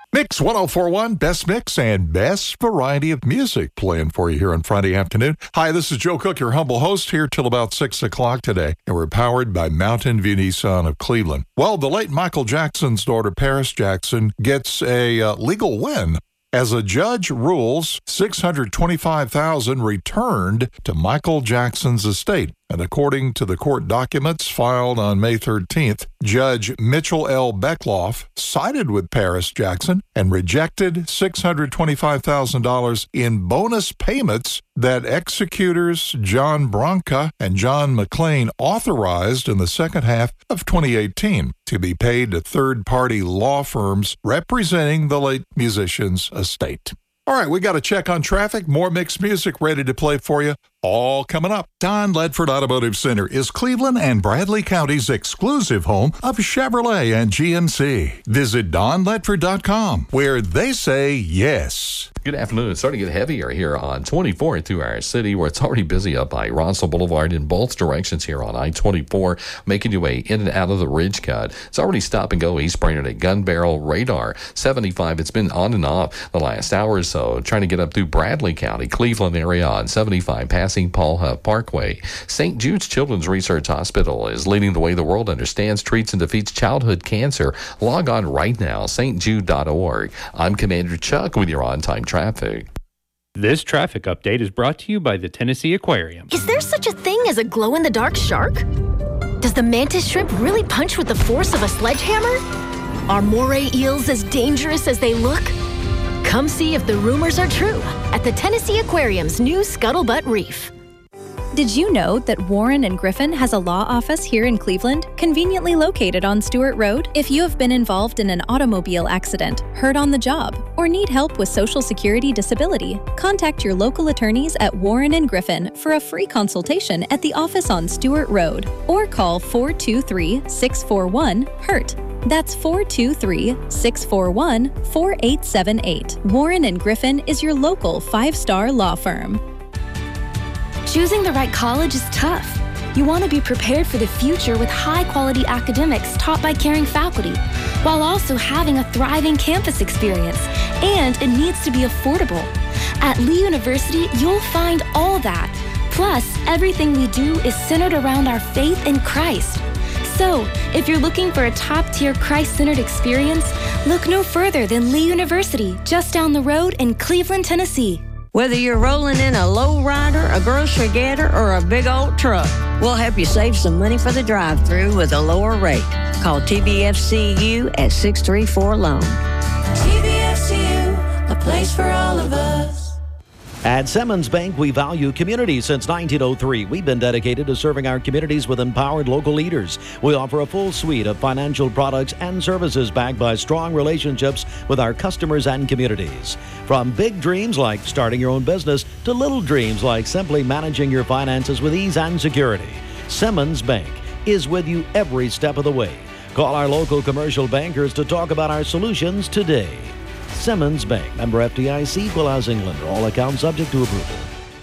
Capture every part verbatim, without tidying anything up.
Mix one oh four point one, best mix and best variety of music playing for you here on Friday afternoon. Hi, this is Joe Cook, your humble host, here till about six o'clock today. And we're powered by Mountain View Nissan of Cleveland. Well, the late Michael Jackson's daughter, Paris Jackson, gets a uh, legal win as a judge rules six hundred twenty-five thousand dollars returned to Michael Jackson's estate. And according to the court documents filed on May thirteenth, Judge Mitchell L. Beckloff sided with Paris Jackson and rejected six hundred twenty-five thousand dollars in bonus payments that executors John Branca and John McClain authorized in the second half of twenty eighteen to be paid to third-party law firms representing the late musician's estate. All right, we got to check on traffic. More mixed music ready to play for you. All coming up. Don Ledford Automotive Center is Cleveland and Bradley County's exclusive home of Chevrolet and G M C. Visit don ledford dot com, where they say yes. Good afternoon. It's starting to get heavier here on twenty-four through our city, where it's already busy up by Ronsel Boulevard in both directions here on I twenty-four, making your way in and out of the Ridge Cut. It's already stop and go eastbound at Gun Barrel Radar. seventy-five, it's been on and off the last hour or so, trying to get up through Bradley County, Cleveland area on seventy-five, passing Paul Huff Parkway. Saint Jude's Children's Research Hospital is leading the way the world understands, treats, and defeats childhood cancer. Log on right now, s t jude dot org. I'm Commander Chuck with your on-time traffic. This traffic update is brought to you by the Tennessee Aquarium. Is there such a thing as a glow-in-the-dark shark? Does the mantis shrimp really punch with the force of a sledgehammer? Are moray eels as dangerous as they look? Come see if the rumors are true at the Tennessee Aquarium's new Scuttlebutt Reef. Did you know that Warren and Griffin has a law office here in Cleveland, conveniently located on Stewart Road? If you have been involved in an automobile accident, hurt on the job, or need help with Social Security disability, contact your local attorneys at Warren and Griffin for a free consultation at the office on Stewart Road, or call four two three, six four one, hurt. That's four two three, six four one, four eight seven eight. Warren and Griffin is your local five-star law firm. Choosing the right college is tough. You want to be prepared for the future with high-quality academics taught by caring faculty, while also having a thriving campus experience. And it needs to be affordable. At Lee University, you'll find all that. Plus, everything we do is centered around our faith in Christ. So, if you're looking for a top-tier Christ-centered experience, look no further than Lee University, just down the road in Cleveland, Tennessee. Whether you're rolling in a low-rider, a grocery getter, or a big old truck, we'll help you save some money for the drive-thru with a lower rate. Call T B F C U at six three four loan. T B F C U, a place for all of us. At Simmons Bank, we value community since nineteen oh three. We've been dedicated to serving our communities with empowered local leaders. We offer a full suite of financial products and services backed by strong relationships with our customers and communities. From big dreams like starting your own business to little dreams like simply managing your finances with ease and security, Simmons Bank is with you every step of the way. Call our local commercial bankers to talk about our solutions today. Simmons Bank, member F D I C, equal housing lender. All accounts subject to approval.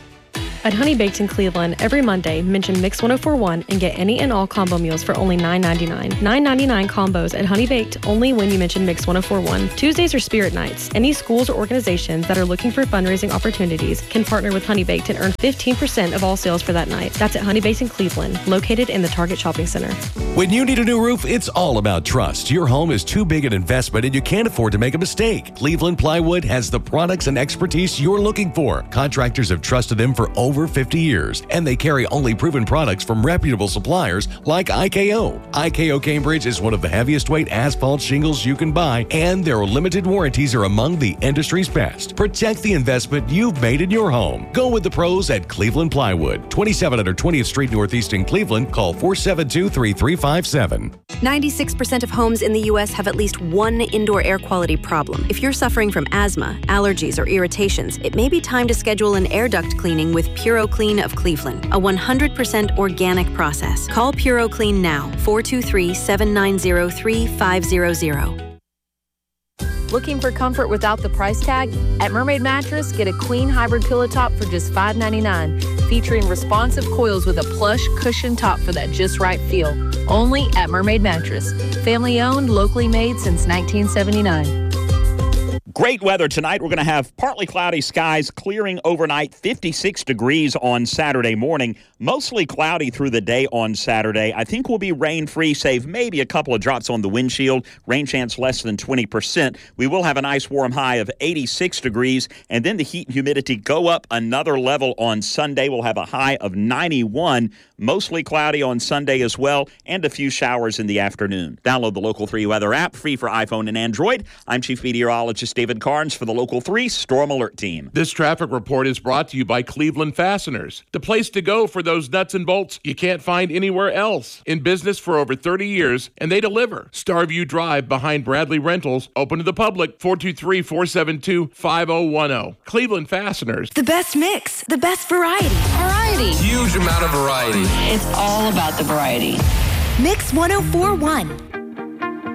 At Honey Baked in Cleveland, every Monday, mention Mix one oh four point one and get any and all combo meals for only nine ninety-nine. nine ninety-nine combos at Honey Baked only when you mention Mix one oh four point one. Tuesdays are Spirit Nights. Any schools or organizations that are looking for fundraising opportunities can partner with Honey Baked and earn fifteen percent of all sales for that night. That's at Honey Baked in Cleveland, located in the Target Shopping Center. When you need a new roof, it's all about trust. Your home is too big an investment and you can't afford to make a mistake. Cleveland Plywood has the products and expertise you're looking for. Contractors have trusted them for over fifty years, and they carry only proven products from reputable suppliers like I K O. I K O Cambridge is one of the heaviest weight asphalt shingles you can buy, and their limited warranties are among the industry's best. Protect the investment you've made in your home. Go with the pros at Cleveland Plywood, twenty-seven hundred twentieth Street Northeast in Cleveland. Call four seven two, three three five seven. ninety-six percent of homes in the U S have at least one indoor air quality problem. If you're suffering from asthma, allergies, or irritations, it may be time to schedule an air duct cleaning with PuroClean of Cleveland, a one hundred percent organic process. Call PuroClean now, four two three, seven nine zero, three five zero zero. Looking for comfort without the price tag? At Mermaid Mattress, get a queen hybrid pillow top for just five ninety-nine, featuring responsive coils with a plush cushion top for that just right feel. Only at Mermaid Mattress. Family owned, locally made since nineteen seventy-nine. Great weather tonight. We're going to have partly cloudy skies clearing overnight, fifty-six degrees on Saturday morning. Mostly cloudy through the day on Saturday. I think we'll be rain-free, save maybe a couple of drops on the windshield. Rain chance less than twenty percent. We will have a nice warm high of eighty-six degrees, and then the heat and humidity go up another level on Sunday. We'll have a high of ninety-one. Mostly cloudy on Sunday as well, and a few showers in the afternoon. Download the Local three weather app, free for iPhone and Android. I'm Chief Meteorologist David Carnes for the Local three Storm Alert Team. This traffic report is brought to you by Cleveland Fasteners, the place to go for those nuts and bolts you can't find anywhere else. In business for over thirty years, and they deliver. Starview Drive behind Bradley Rentals, open to the public, four two three, four seven two, five oh one oh. Cleveland Fasteners. The best mix, the best variety. Variety. Huge amount of variety. It's all about the variety. Mix one oh four point one.